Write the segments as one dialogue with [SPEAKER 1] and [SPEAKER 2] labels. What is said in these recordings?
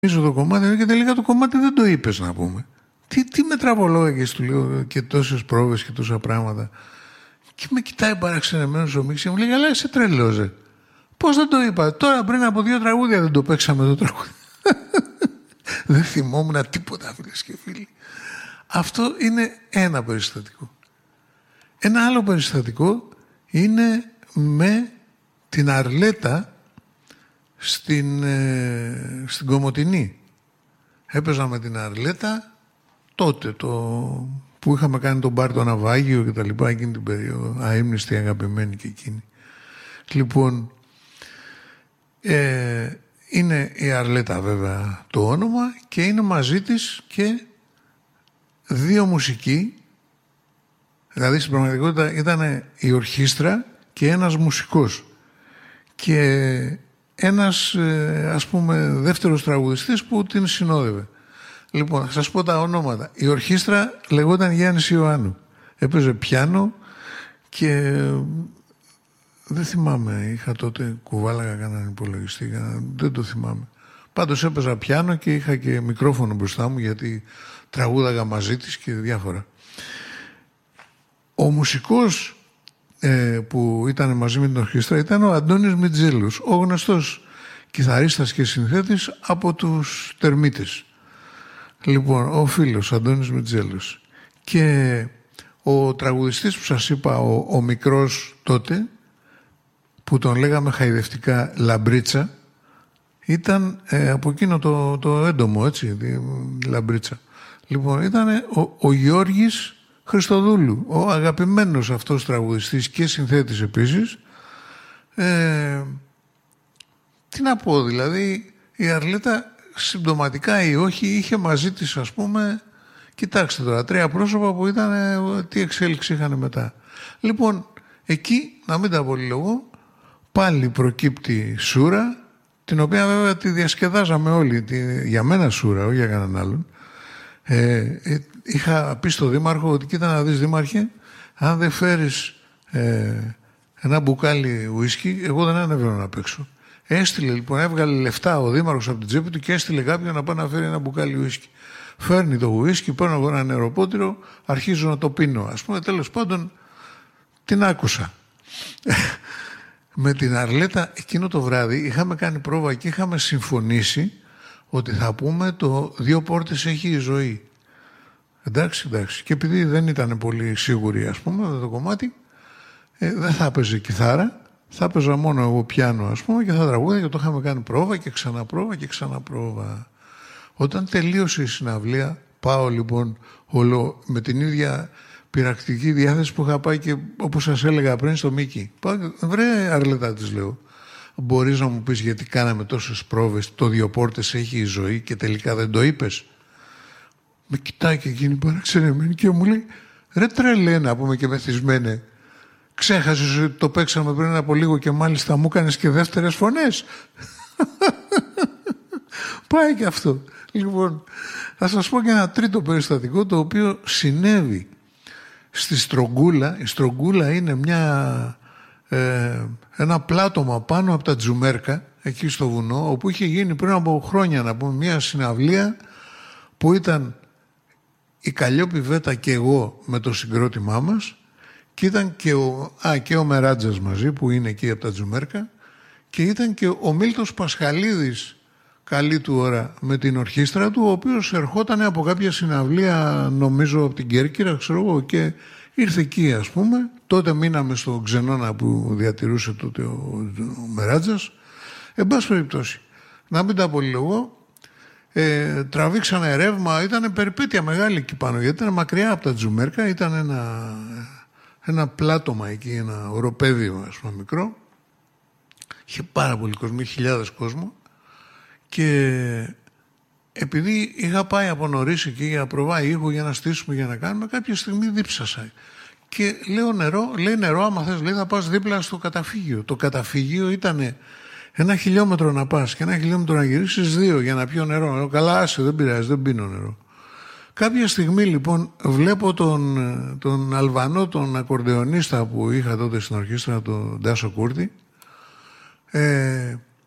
[SPEAKER 1] το κομμάτι και τελικά το κομμάτι δεν το είπες, να πούμε. Τι με τραβολόγες, του λέω, και τόσες πρόβες και τόσα πράγματα. Και με κοιτάει παραξενεμένος ο Μίξης και μου λέει, αλλά είσαι τρελός. Πώς δεν το είπα? Τώρα πριν από 2 τραγούδια δεν το παίξαμε το τραγούδι. Δεν θυμόμουν τίποτα, φίλες και φίλοι. Αυτό είναι ένα περιστατικό. Ένα άλλο περιστατικό είναι με την Αρλέτα στην Κομοτηνή. Έπαιζα με την Αρλέτα τότε που είχαμε κάνει τον μπαρ το ναυάγιο και τα λοιπά εκείνη την περίοδο, αείμνηστη αγαπημένη και εκείνη. Λοιπόν, είναι η Αρλέτα βέβαια το όνομα και είναι μαζί της και 2 μουσικοί, δηλαδή στην πραγματικότητα ήταν η ορχήστρα και ένας μουσικός και ένας ας πούμε δεύτερος τραγουδιστής που την συνόδευε. Λοιπόν, θα σας πω τα ονόματα. Η ορχήστρα λεγόταν Γιάννης Ιωάννου. Έπαιζε πιάνο και δεν θυμάμαι, είχα τότε κουβάλαγα κανέναν υπολογιστή, δεν το θυμάμαι. Πάντως έπαιζα πιάνο και είχα και μικρόφωνο μπροστά μου γιατί τραγούδαγα μαζί της και διάφορα. Ο μουσικός που ήταν μαζί με την ορχήστρα ήταν ο Αντώνης Μιτζέλος, ο γνωστός κιθαρίστας και συνθέτης από τους Τερμίτες. Λοιπόν, ο φίλος Αντώνης Μιτζέλος. Και ο τραγουδιστής που σας είπα, ο μικρός τότε, που τον λέγαμε χαϊδευτικά Λαμπρίτσα, ήταν από εκείνο το έντομο, έτσι, τη Λαμπρίτσα. Λοιπόν, ήταν ο Γιώργης Χριστοδούλου, ο αγαπημένος αυτός τραγουδιστής και συνθέτης επίσης. Τι να πω, δηλαδή, η Αρλέτα συμπτωματικά ή όχι είχε μαζί της, ας πούμε, κοιτάξτε τώρα, 3 πρόσωπα που ήταν, τι εξέλιξη είχαν μετά. Λοιπόν, εκεί, να μην τα πολυλογώ, πάλι προκύπτει σούρα, την οποία βέβαια τη διασκεδάζαμε όλοι, για μένα σούρα, όχι για κανέναν άλλον. Είχα πει στο δήμαρχο ότι κοίτα να δεις, δήμαρχε, αν δεν φέρεις ένα μπουκάλι ουίσκι, εγώ δεν ανέβαινα να παίξω. Έστειλε λοιπόν, έβγαλε λεφτά ο δήμαρχος από την τσέπη του και έστειλε κάποιον να πάει να φέρει ένα μπουκάλι ουίσκι. Φέρνει το ουίσκι, παίρνω εγώ ένα νεροπότηρο, αρχίζω να το πίνω. Ας πούμε, τέλος πάντων, την άκουσα. Με την Αρλέτα εκείνο το βράδυ είχαμε κάνει πρόβα και είχαμε συμφωνήσει ότι θα πούμε το 2 πόρτες έχει η ζωή. Εντάξει. Και επειδή δεν ήταν πολύ σίγουροι, ας πούμε, με το κομμάτι, δεν θα έπαιζε κιθάρα, θα έπαιζα μόνο εγώ πιάνο, ας πούμε, και θα τραγούδια και το είχαμε κάνει πρόβα και ξαναπρόβα και ξαναπρόβα. Όταν τελείωσε η συναυλία, πάω λοιπόν με την ίδια πειρακτική διάθεση που είχα πάει και όπως σας έλεγα πριν στο Μίκη. Πάω, βρε Αρλέτα, της λέω, μπορείς να μου πεις γιατί κάναμε τόσες πρόβες, το 2 πόρτες έχει η ζωή και τελικά δεν το είπες? Με κοιτάει και εκείνη παραξενεμένη και μου λέει, ρε τρελέ, να πούμε, και μεθυσμένε, ξέχασες ότι το παίξαμε πριν από λίγο και μάλιστα μου κάνεις και δεύτερες φωνές? Πάει και αυτό. Λοιπόν, θα σας πω και ένα τρίτο περιστατικό το οποίο συνέβη στη Στρογγούλα. Η Στρογγούλα είναι ένα πλάτωμα πάνω από τα Τζουμέρκα, εκεί στο βουνό, όπου είχε γίνει πριν από χρόνια, να πούμε, μια συναυλία που ήταν η Καλλιόπη Βέτα και εγώ με το συγκρότημά μας και ήταν και ο Μεράτζας μαζί που είναι εκεί από τα Τζουμέρκα και ήταν και ο Μίλτος Πασχαλίδης, καλή του ώρα, με την ορχήστρα του, ο οποίος ερχόταν από κάποια συναυλία, νομίζω από την Κέρκυρα, ξέρω εγώ, και ήρθε εκεί, ας πούμε. Τότε μείναμε στο Ξενώνα που διατηρούσε τότε ο Μεράτζας. Εν πάση περιπτώσει, να μην τα πολυλογώ, τραβήξανε ρεύμα, ήταν περιπέτεια μεγάλη εκεί πάνω, γιατί ήταν μακριά από τα Τζουμέρκα, ήταν ένα πλάτωμα εκεί, ένα οροπέδιο, ας πούμε, μικρό. Είχε πάρα πολύ κόσμο, 1.000 κόσμο. Και επειδή είχα πάει από νωρίς εκεί για να προβάει ήχο, για να στήσουμε, για να κάνουμε, κάποια στιγμή δίψασα. Και λέω νερό, λέει νερό, άμα θες, λέει, θα πας δίπλα στο καταφύγιο. Το καταφύγιο ήταν 1 χιλιόμετρο να πας και 1 χιλιόμετρο να γυρίσεις 2 για να πιω νερό. Λέω, καλά, άσε, δεν πειράζει, δεν πίνω νερό. Κάποια στιγμή λοιπόν βλέπω τον Αλβανό, τον ακορντεονίστα που είχα τότε στην ορχήστρα, τον Ντάσο Κούρτη,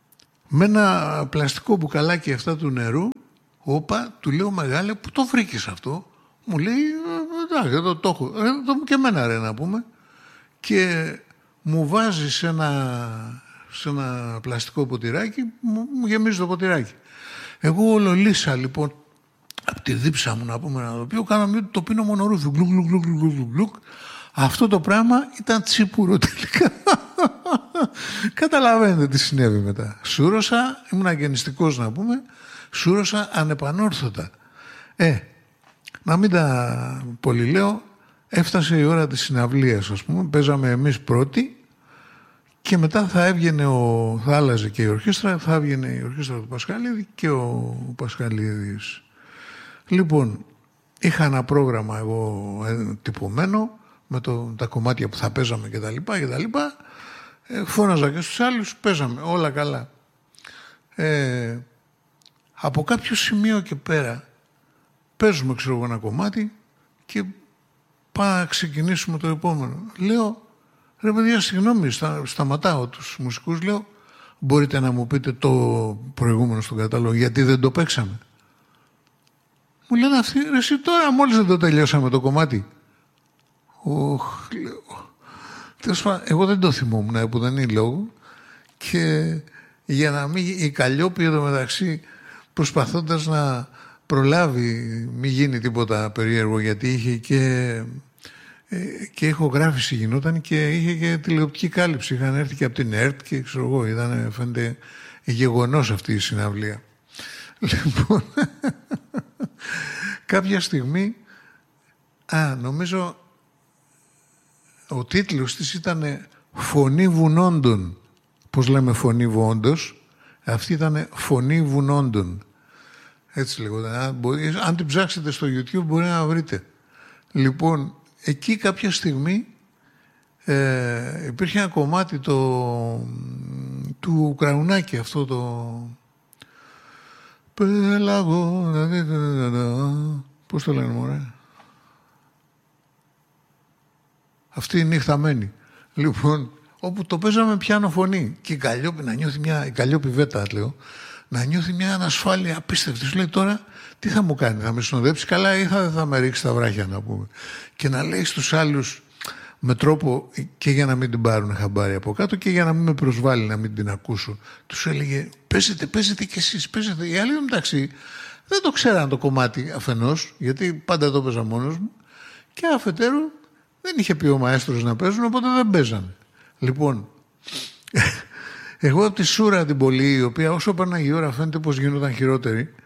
[SPEAKER 1] με ένα πλαστικό μπουκαλάκι αυτά του νερού. Όπα, του λέω μεγάλε, πού το βρήκες αυτό? Μου λέει, εντάξει, εδώ το έχω. Και εμένα ρε να πούμε. Και μου βάζει σε ένα πλαστικό ποτηράκι, μου γεμίζει το ποτηράκι. Εγώ ολολύσα λοιπόν, από τη δίψα μου να πούμε να το πιω, κάναμε ότι το πίνω μονορούφι. Γλουκ. Αυτό το πράγμα ήταν τσίπουρο τελικά. Καταλαβαίνετε τι συνέβη μετά. Σούρωσα, ήμουν αγενιστικός να πούμε, σούρωσα ανεπανόρθωτα. Να μην τα πολύ λέω, έφτασε η ώρα της συναυλίας, ας πούμε, παίζαμε εμείς πρώτοι και μετά θα άλλαζε και η ορχήστρα, θα έβγαινε η ορχήστρα του Πασχαλίδη και ο Πασχαλίδης. Λοιπόν, είχα ένα πρόγραμμα εγώ τυπωμένο με τα κομμάτια που θα παίζαμε και τα λοιπά. Φώναζα και στους άλλους, παίζαμε όλα καλά. Από κάποιο σημείο και πέρα παίζουμε, ξέρω εγώ, ένα κομμάτι και πάμε να ξεκινήσουμε το επόμενο. Λέω, ρε παιδιά, συγγνώμη, σταματάω τους μουσικούς, λέω, μπορείτε να μου πείτε το προηγούμενο στον κατάλογο, γιατί δεν το παίξαμε? Μου λένε αυτοί, ρε εσύ τώρα μόλις δεν το τελειώσαμε το κομμάτι. Λέω. Εγώ δεν το θυμόμουν που δεν είναι λόγο και για να μην η Καλλιόπη εδώ μεταξύ προσπαθώντας να προλάβει μη γίνει τίποτα περίεργο, γιατί είχε και ηχογράφηση γινόταν και είχε και τηλεοπτική κάλυψη. Είχαν έρθει και από την ΕΡΤ και ξέρω εγώ, φαίνεται γεγονός αυτή η συναυλία. Λοιπόν, κάποια στιγμή, νομίζω ο τίτλος της ήταν «Φωνή βουνόντων». Πώς λέμε φωνή βοόντος, αυτή ήταν «Φωνή βουνόντων». Έτσι λέγονταν. Αν την ψάξετε στο YouTube μπορεί να βρείτε. Λοιπόν, εκεί κάποια στιγμή υπήρχε ένα κομμάτι του Κραουνάκη, αυτό το «Πέλαγο», πώς το λένε μωρέ, αυτή η νύχτα μένει. Λοιπόν, όπου το παίζαμε πιάνο φωνή και η Καλλιόπη να νιώθει η Καλλιόπη Βέτα, λέω, να νιώθει μια ανασφάλεια απίστευτη. Σου λέει τώρα τι θα μου κάνει, θα με συνοδέψει καλά ή θα με ρίξει τα βράχια να πούμε. Και να λέει στους άλλους με τρόπο και για να μην την πάρουν χαμπάρι από κάτω και για να μην με προσβάλλει να μην την ακούσω. Τους έλεγε παίζετε κι εσείς, παίζετε. Οι άλλοι εντάξει δεν το ξέραν το κομμάτι αφενός, γιατί πάντα το παίζα μόνος μου, και αφετέρου δεν είχε πει ο μαέστρος να παίζουν, οπότε δεν παίζανε. Λοιπόν, εγώ από τη σούρα την πολύ, η οποία όσο πέρναγε η ώρα φαίνεται πως γινόταν χειρότερη,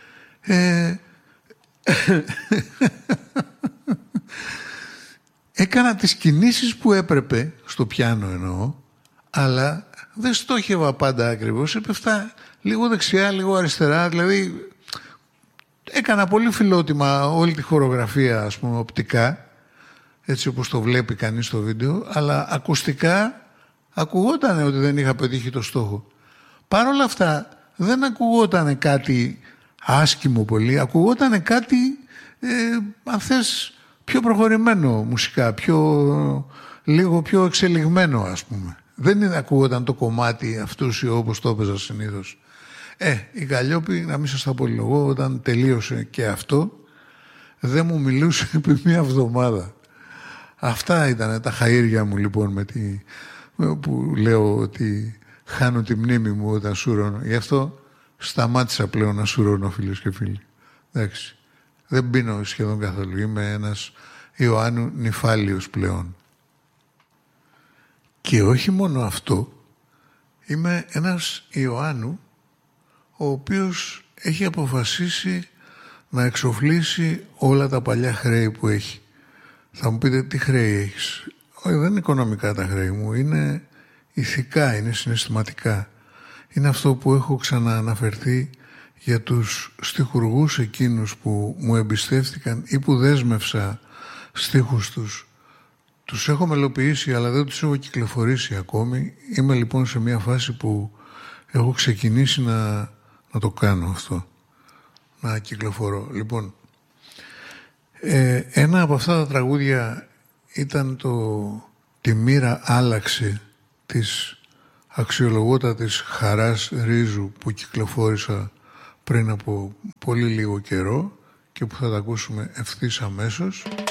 [SPEAKER 1] έκανα τις κινήσεις που έπρεπε, στο πιάνο εννοώ, αλλά δεν στόχευα πάντα ακριβώς, έπεφτα λίγο δεξιά, λίγο αριστερά, δηλαδή έκανα πολύ φιλότιμα όλη τη χορογραφία, ας πούμε, οπτικά, έτσι όπως το βλέπει κανείς στο βίντεο, αλλά ακουστικά ακουγόταν ότι δεν είχα πετύχει το στόχο. Παρ' όλα αυτά δεν ακουγόταν κάτι άσκημο πολύ, ακουγόταν κάτι αν θες πιο προχωρημένο μουσικά, λίγο πιο εξελιγμένο ας πούμε. Δεν ακουγόταν το κομμάτι αυτούς όπως το έπαιζα συνήθως. Η Καλλιόπη, να μην σας τα απολυλογώ, όταν τελείωσε και αυτό δεν μου μιλούσε επί μία εβδομάδα. Αυτά ήταν τα χαΐρια μου λοιπόν που λέω ότι χάνω τη μνήμη μου όταν σουρώνω. Γι' αυτό σταμάτησα πλέον να σουρώνω, φίλες και φίλοι. Εντάξει. Δεν πίνω σχεδόν καθόλου. Είμαι ένας Ιωάννου νυφάλιος πλέον. Και όχι μόνο αυτό, είμαι ένας Ιωάννου ο οποίος έχει αποφασίσει να εξοφλήσει όλα τα παλιά χρέη που έχει. Θα μου πείτε τι χρέη έχεις? Όχι, δεν είναι οικονομικά τα χρέη μου, είναι ηθικά, είναι συναισθηματικά. Είναι αυτό που έχω ξανααναφερθεί για τους στιχουργούς εκείνους που μου εμπιστεύτηκαν ή που δέσμευσα στίχους τους. Τους έχω μελοποιήσει αλλά δεν τους έχω κυκλοφορήσει ακόμη. Είμαι λοιπόν σε μια φάση που έχω ξεκινήσει να το κάνω αυτό, να κυκλοφορώ. Λοιπόν, ένα από αυτά τα τραγούδια ήταν «Τη μοίρα άλλαξε» της αξιολογότατης Χαράς Ρίζου που κυκλοφόρησα πριν από πολύ λίγο καιρό και που θα τα ακούσουμε ευθύς αμέσως.